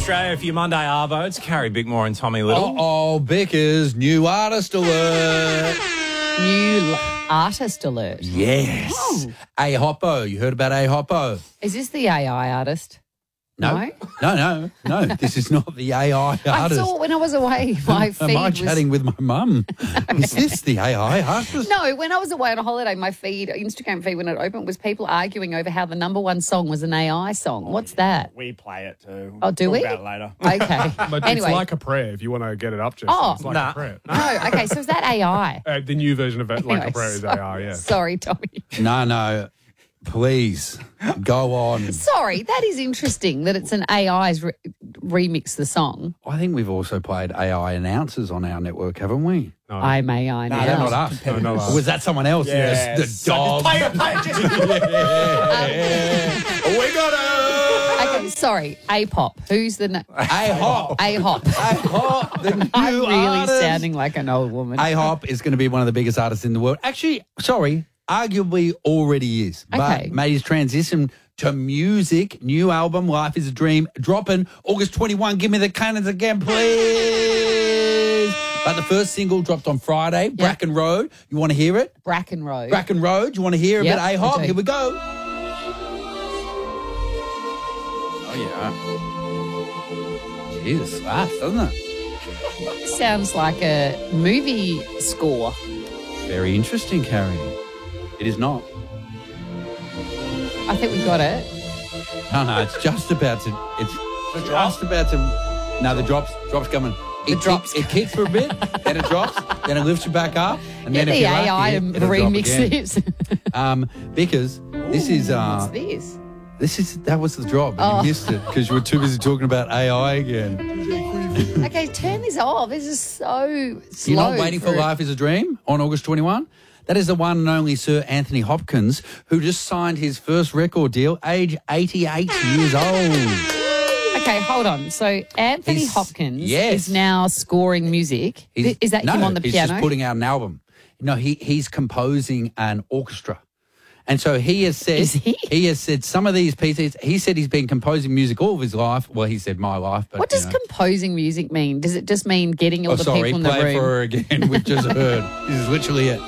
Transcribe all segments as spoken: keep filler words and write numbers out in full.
Australia for your Monday Arvo. It's Carrie Bickmore and Tommy Little. Oh, Bickers, new artist alert. New artist alert. Yes. Oh. A Hoppo. You heard about A Hoppo? Is this the A I artist? No. No? No, no, no. This is not the A I artist. I saw when I was away, my feed Am I was... chatting with my mum? Is this the A I artist? No, when I was away on a holiday, my feed, Instagram feed, when it opened, was people arguing over how the number one song was an A I song. What's that? We play it too. Oh, do Talk we? about it later. Okay. But anyway. it's like a prayer if you want to get it up, Jess. Oh. It's like Nah. a prayer. No, okay, so is that A I? Uh, the new version of it, like Anyway, a prayer, is sorry, A I, yeah. Sorry, Tommy. No, no. Please, go on. Sorry, that is interesting that it's an A I's re- remix the song. I think we've also played A I announcers on our network, haven't we? No. I may I No, now. Yeah, not us. No, not us. Or was that someone else? Yes. Yes, the dog. Play it, play it. Just... We got it. Okay, sorry, A-pop. Who's the... Na- A Hop. A-hop. A Hop, the new I'm really artist. sounding like an old woman. A Hop is going to be one of the biggest artists in the world. Actually, sorry, arguably already is. Okay. But made his transition to music. New album, Life is a Dream, dropping August twenty-first. Give me the cannons again, please. But the first single dropped on Friday, Bracken Road. You want to hear it? Bracken Road. Bracken Road. You want to hear a Yep, bit? A I Hop. do. Here we go. Oh, yeah. Jesus, fast, doesn't it? Sounds like a movie score. Very interesting, Carrie. It is not. I think we got it. No, no, it's just about to. It's just about to. No, the drops, drops coming. It drops Kicks, it kicks for a bit, then it drops, then it lifts you back up, and Get then the if you're A I lucky, to it'll drop remix again. this. Um, because this is uh, What's this? this is that was the drop. And Oh. You missed it because you were too busy talking about A I again. Okay, turn this off. This is so slow. You're not waiting for Life is a Dream on August twenty-first? That is the one and only Sir Anthony Hopkins, who just signed his first record deal, age eighty-eight years old. Okay, hold on. So Anthony He's- Hopkins yes. is now scoring music. He's- Is that no, him on the he's piano? just putting out an album. No, he he's composing an orchestra. And so he has said Is he? has said some of these pieces. He said he's been composing music all of his life. Well, he said my life, but what does you know. composing music mean? Does it just mean getting all Oh, the sorry, people in the play room? for her again. We've just heard. This is literally it.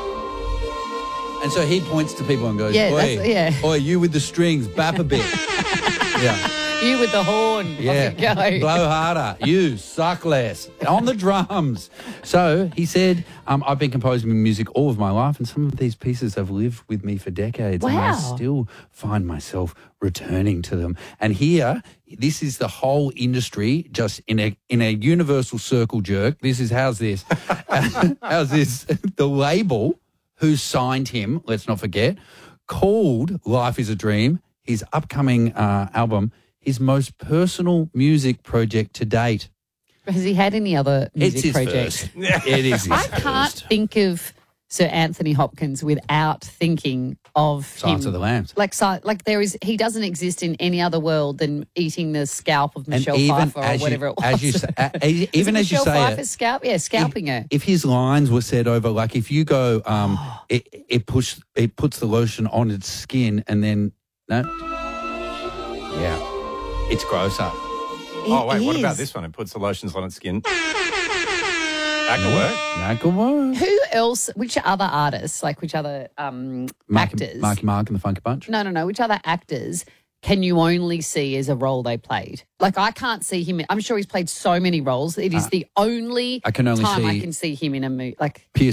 And so he points to people and goes, Yeah, "Oi, that's- yeah. oi, you with the strings, bap a bit." Yeah. You with the horn. Yeah, Off you go. blow harder. You suck less on the drums. So he said, um, "I've been composing music all of my life, and some of these pieces have lived with me for decades, and I Wow. still find myself returning to them." And here, this is the whole industry just in a in a universal circle jerk. This is how's this? how's this? The label who signed him, let's not forget, called Life is a Dream, his upcoming uh, album, his most personal music project to date. Has he had any other music It's his projects? first. It is his I can't first. think of Sir Anthony Hopkins without thinking of Silence him. of the Lambs. Like, si- like there is, he doesn't exist in any other world than eating the scalp of Michelle and even Pfeiffer or as whatever you, it was. as you say, uh, as- Is even it as you Michelle say Pfeiffer's it, scalp? Yeah, scalping her. if his lines were said over, like if you go, um, it it push it puts the lotion on its skin, and then no, yeah, it's grosser. Oh, wait, what It about is. this one? It puts the lotions on its skin. That could work. That could work. Who else, which other artists, like which other um, Marky, actors? Marky Mark and the Funky Bunch. No, no, no. Which other actors can you only see as a role they played? Like, I can't see him. I'm sure he's played so many roles. It is Uh, the only I can only time I see- can see him in a movie. Like, Pierce